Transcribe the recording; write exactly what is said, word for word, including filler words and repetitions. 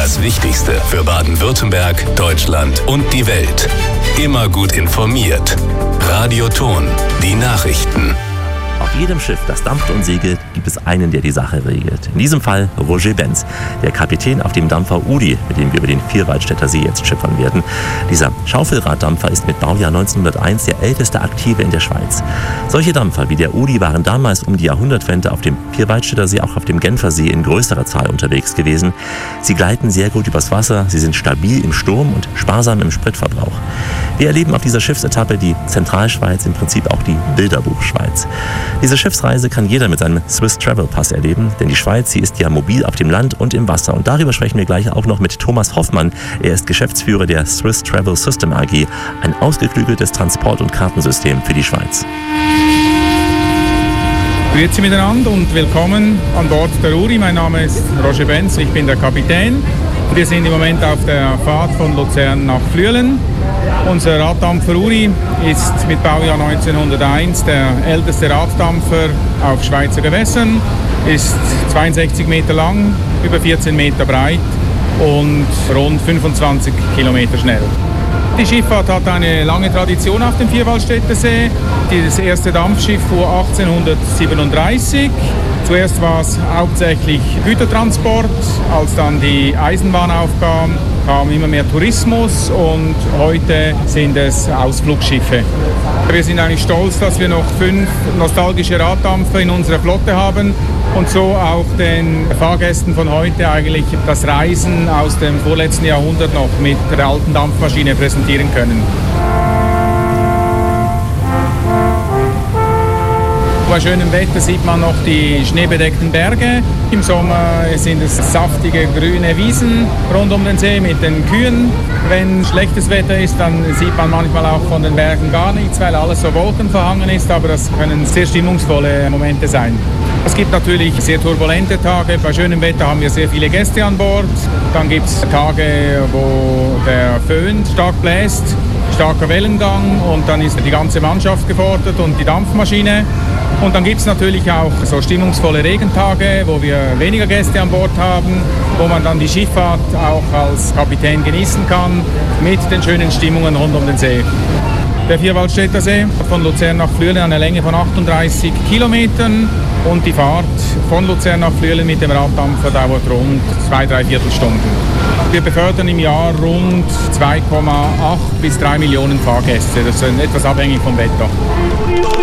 Das Wichtigste für Baden-Württemberg, Deutschland und die Welt. Immer gut informiert. Radio Thon, die Nachrichten. Auf jedem Schiff, das dampft und segelt, gibt es einen, der die Sache regelt. In diesem Fall Roger Benz, der Kapitän auf dem Dampfer Uri, mit dem wir über den Vierwaldstätter See jetzt schippern werden. Dieser Schaufelraddampfer ist mit Baujahr neunzehnhunderteins der älteste aktive in der Schweiz. Solche Dampfer wie der Uri waren damals um die Jahrhundertwende auf dem Vierwaldstätter See, auch auf dem Genfersee in größerer Zahl unterwegs gewesen. Sie gleiten sehr gut übers Wasser, sie sind stabil im Sturm und sparsam im Spritverbrauch. Wir erleben auf dieser Schiffsetappe die Zentralschweiz, im Prinzip auch die Bilderbuchschweiz. Diese Schiffsreise kann jeder mit seinem Swiss Travel Pass erleben, denn die Schweiz, sie ist ja mobil auf dem Land und im Wasser. Und darüber sprechen wir gleich auch noch mit Thomas Hoffmann. Er ist Geschäftsführer der Swiss Travel System A G, ein ausgeklügeltes Transport- und Kartensystem für die Schweiz. Grüezi miteinander und willkommen an Bord der Uri. Mein Name ist Roger Benz, ich bin der Kapitän. Wir sind im Moment auf der Fahrt von Luzern nach Flüelen. Unser Raddampfer Uri ist mit Baujahr neunzehnhunderteins der älteste Raddampfer auf Schweizer Gewässern, ist zweiundsechzig Meter lang, über vierzehn Meter breit und rund fünfundzwanzig Kilometer schnell. Die Schifffahrt hat eine lange Tradition auf dem Vierwaldstätter See. Das erste Dampfschiff fuhr achtzehnhundertsiebenunddreißig. Zuerst war es hauptsächlich Gütertransport. Als dann die Eisenbahn aufkam, kam immer mehr Tourismus und heute sind es Ausflugsschiffe. Wir sind eigentlich stolz, dass wir noch fünf nostalgische Raddampfer in unserer Flotte haben und so auch den Fahrgästen von heute eigentlich das Reisen aus dem vorletzten Jahrhundert noch mit der alten Dampfmaschine präsentieren können. Bei schönem Wetter sieht man noch die schneebedeckten Berge. Im Sommer sind es saftige grüne Wiesen rund um den See mit den Kühen. Wenn schlechtes Wetter ist, dann sieht man manchmal auch von den Bergen gar nichts, weil alles so wolkenverhangen ist, aber das können sehr stimmungsvolle Momente sein. Es gibt natürlich sehr turbulente Tage. Bei schönem Wetter haben wir sehr viele Gäste an Bord. Dann gibt es Tage, wo der Föhn stark bläst, starker Wellengang und dann ist die ganze Mannschaft gefordert und die Dampfmaschine. Und dann gibt es natürlich auch so stimmungsvolle Regentage, wo wir weniger Gäste an Bord haben, wo man dann die Schifffahrt auch als Kapitän genießen kann mit den schönen Stimmungen rund um den See. Der Vierwaldstätter See von Luzern nach Flüelen eine Länge von achtunddreißig Kilometern und die Fahrt von Luzern nach Flüelen mit dem Raddampfer dauert rund zwei, drei Viertelstunden. Wir befördern im Jahr rund zwei Komma acht bis drei Millionen Fahrgäste. Das ist etwas abhängig vom Wetter.